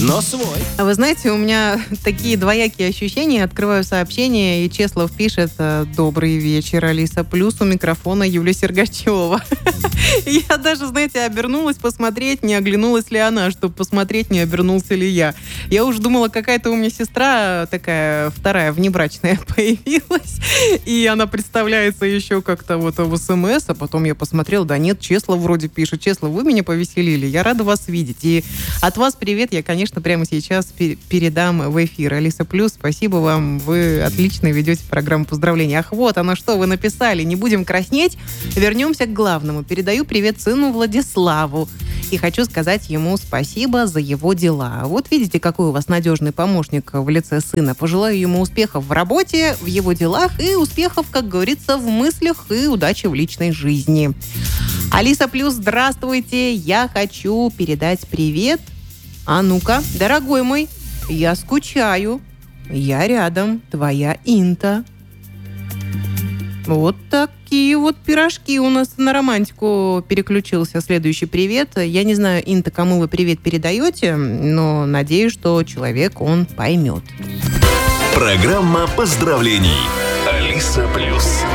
но свой. А вы знаете, у меня такие двоякие ощущения. Открываю сообщение, и Чеслов пишет: «Добрый вечер, Алиса Плюс, у микрофона Юлия Сергачева». Я даже, знаете, обернулась посмотреть, не оглянулась ли она, чтобы посмотреть, не обернулся ли я. Я уже думала, какая-то у меня сестра такая, вторая, внебрачная, появилась. И она представляется еще как-то вот в СМС, а потом я посмотрела, да нет, Чеслов вроде пишет. Чеслов, вы меня повеселили, я рада вас видеть. И от вас привет, я, конечно, прямо сейчас передам в эфир. Алиса Плюс, спасибо вам, вы отлично ведете программу поздравлений. Ах, вот оно что, вы написали, не будем краснеть, вернемся к главному. Передаю привет сыну Владиславу. И хочу сказать ему спасибо за его дела. Вот видите, какой у вас надежный помощник в лице сына. Пожелаю ему успехов в работе, в его делах и успехов, как говорится, в мыслях и удачи в личной жизни. Алиса Плюс, здравствуйте. Я хочу передать привет. А ну-ка, дорогой мой, я скучаю. Я рядом, твоя Инта. Вот такие вот пирожки у нас на романтику переключился следующий привет. Я не знаю, Инта, кому вы привет передаете, но надеюсь, что человек, он поймет. Программа поздравлений. Алиса Плюс.